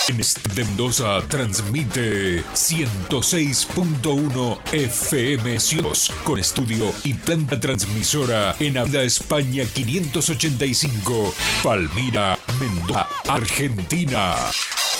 En de Mendoza transmite 106.1 FM Ciudad, con estudio y planta transmisora en Avenida España 585, Palmira, Mendoza, Argentina.